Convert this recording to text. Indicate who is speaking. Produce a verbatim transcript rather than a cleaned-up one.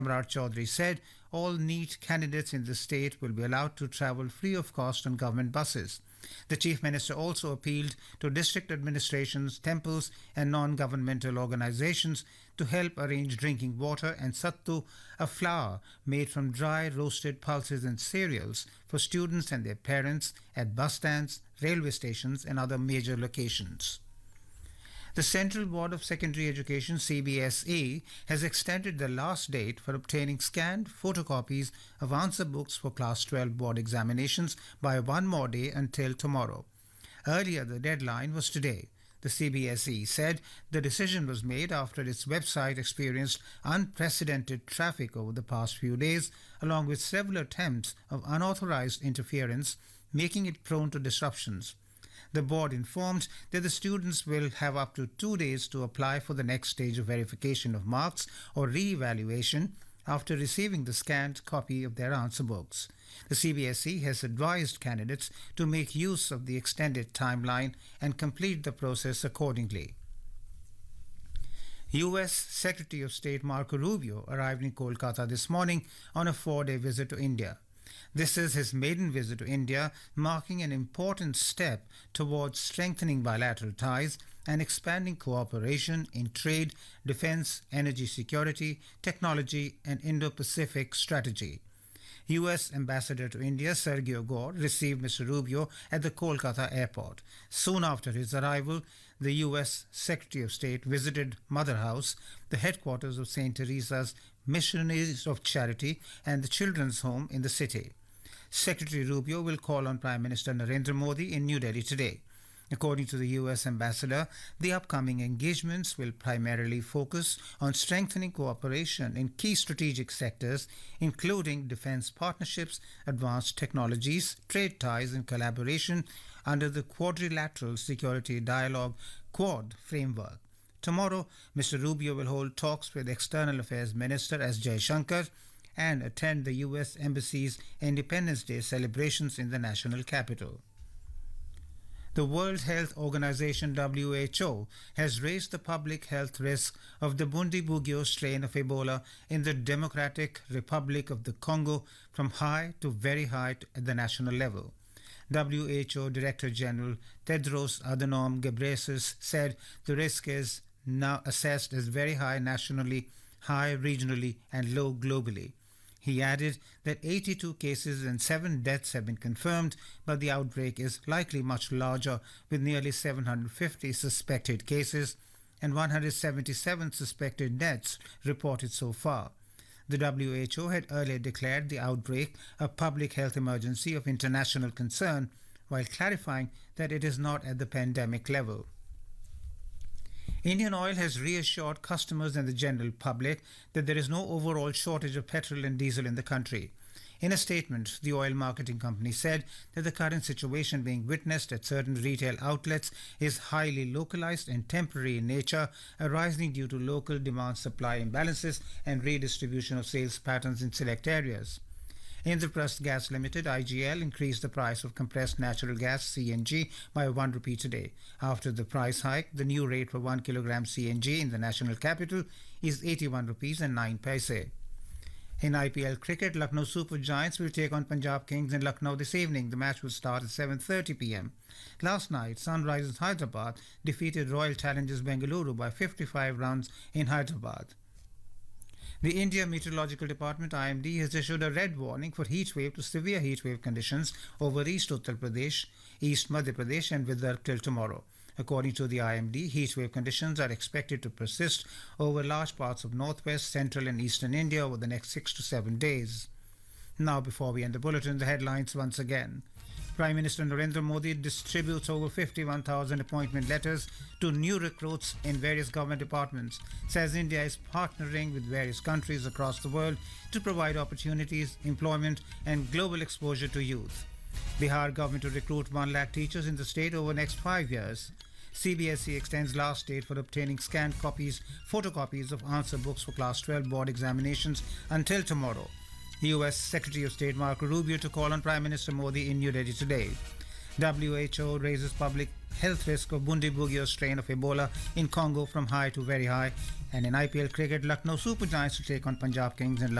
Speaker 1: Samrat Chaudhary said all NEET candidates in the state will be allowed to travel free of cost on government buses. The Chief Minister also appealed to district administrations, temples and non-governmental organizations to help arrange drinking water and sattu, a flour made from dry roasted pulses and cereals for students and their parents at bus stands, railway stations and other major locations. The Central Board of Secondary Education C B S E has extended the last date for obtaining scanned photocopies of answer books for Class twelve board examinations by one more day until tomorrow. Earlier, the deadline was today. The C B S E said the decision was made after its website experienced unprecedented traffic over the past few days, along with several attempts of unauthorized interference, making it prone to disruptions. The board informed that the students will have up to two days to apply for the next stage of verification of marks or re-evaluation after receiving the scanned copy of their answer books. The C B S E has advised candidates to make use of the extended timeline and complete the process accordingly. U S Secretary of State Marco Rubio arrived in Kolkata this morning on a four-day visit to India. This is his maiden visit to India, marking an important step towards strengthening bilateral ties and expanding cooperation in trade, defense, energy security, technology, and Indo-Pacific strategy. U S Ambassador to India Sergio Gore received Mister Rubio at the Kolkata airport. Soon after his arrival, the U S Secretary of State visited Mother House, the headquarters of Saint Teresa's Missionaries of Charity and the Children's Home in the city. Secretary Rubio will call on Prime Minister Narendra Modi in New Delhi today. According to the U S ambassador, the upcoming engagements will primarily focus on strengthening cooperation in key strategic sectors, including defense partnerships, advanced technologies, trade ties and collaboration under the Quadrilateral Security Dialogue Quad framework. Tomorrow, Mister Rubio will hold talks with External Affairs Minister S. Jaishankar and attend the U S Embassy's Independence Day celebrations in the national capital. The World Health Organization W H O has raised the public health risk of the Bundibugyo strain of Ebola in the Democratic Republic of the Congo from high to very high at the national level. W H O Director General Tedros Adhanom Ghebreyesus said the risk is now assessed as very high nationally, high regionally and low globally. He added that eighty-two cases and seven deaths have been confirmed, but the outbreak is likely much larger, with nearly seven hundred fifty suspected cases and one hundred seventy-seven suspected deaths reported so far. The W H O had earlier declared the outbreak a public health emergency of international concern, while clarifying that it is not at the pandemic level. Indian Oil has reassured customers and the general public that there is no overall shortage of petrol and diesel in the country. In a statement, the oil marketing company said that the current situation being witnessed at certain retail outlets is highly localized and temporary in nature, arising due to local demand-supply imbalances and redistribution of sales patterns in select areas. Indraprasth Gas Limited I G L increased the price of compressed natural gas C N G by one rupee today. After the price hike, the new rate for one kilogram C N G in the national capital is eighty-one rupees and nine paise. In I P L cricket, Lucknow Super Giants will take on Punjab Kings in Lucknow this evening. The match will start at seven thirty p m. Last night, Sunrisers Hyderabad defeated Royal Challengers Bengaluru by fifty-five runs in Hyderabad. The India Meteorological Department I M D has issued a red warning for heat wave to severe heat wave conditions over East Uttar Pradesh, East Madhya Pradesh and Vidarbha till tomorrow. According to the I M D, heat wave conditions are expected to persist over large parts of northwest, central and eastern India over the next six to seven days. Now, before we end the bulletin, the headlines once again. Prime Minister Narendra Modi distributes over fifty-one thousand appointment letters to new recruits in various government departments, says India is partnering with various countries across the world to provide opportunities, employment and global exposure to youth. Bihar government to recruit one lakh teachers in the state over the next five years. C B S E extends last date for obtaining scanned copies, photocopies of answer books for Class twelve board examinations until tomorrow. U S Secretary of State Marco Rubio to call on Prime Minister Modi in New Delhi today. W H O raises public health risk of Bundibugyo strain of Ebola in Congo from high to very high. And in I P L cricket, Lucknow Super Giants to take on Punjab Kings in